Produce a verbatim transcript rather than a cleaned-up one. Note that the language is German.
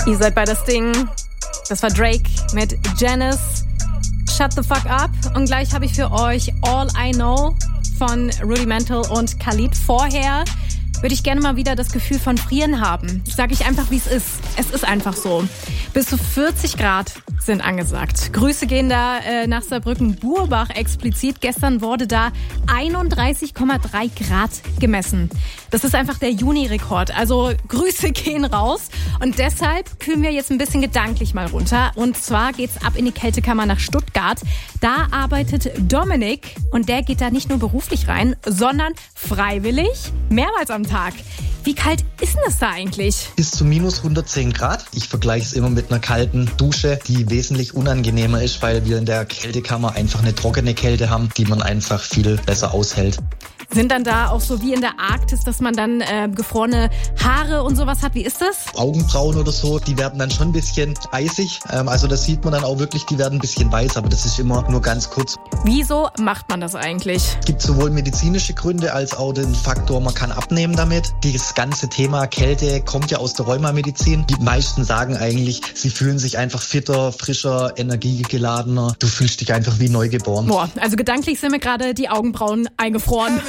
Ihr seid bei das Ding. Das war Drake mit Janice. Shut the fuck up. Und gleich habe ich für euch All I Know von Rudimental und Khalid. Vorher würde ich gerne mal wieder das Gefühl von Frieren haben. Sag ich einfach, wie es ist. Es ist einfach so. Bis zu vierzig Grad sind angesagt. Grüße gehen da äh, nach Saarbrücken-Burbach explizit. Gestern wurde da einunddreißig Komma drei Grad gemessen. Das ist einfach der Juni-Rekord. Also Grüße gehen raus. Und deshalb kühlen wir jetzt ein bisschen gedanklich mal runter. Und zwar geht's ab in die Kältekammer nach Stuttgart. Da arbeitet Dominik und der geht da nicht nur beruflich rein, sondern freiwillig mehrmals am Tag. Wie kalt ist denn das da eigentlich? Bis zu minus hundertzehn Grad. Ich vergleiche es immer mit einer kalten Dusche, die wesentlich unangenehmer ist, weil wir in der Kältekammer einfach eine trockene Kälte haben, die man einfach viel besser aushält. Sind dann da auch so wie in der Arktis, dass man dann äh, gefrorene Haare und sowas hat? Wie ist das? Augenbrauen oder so, die werden dann schon ein bisschen eisig. Ähm, also das sieht man dann auch wirklich, die werden ein bisschen weiß, aber das ist immer nur ganz kurz. Wieso macht man das eigentlich? Es gibt sowohl medizinische Gründe als auch den Faktor, man kann abnehmen damit. Dieses ganze Thema Kälte kommt ja aus der Rheumamedizin. Die meisten sagen eigentlich, sie fühlen sich einfach fitter, frischer, energiegeladener. Du fühlst dich einfach wie neugeboren. Boah, also gedanklich sind mir gerade die Augenbrauen eingefroren.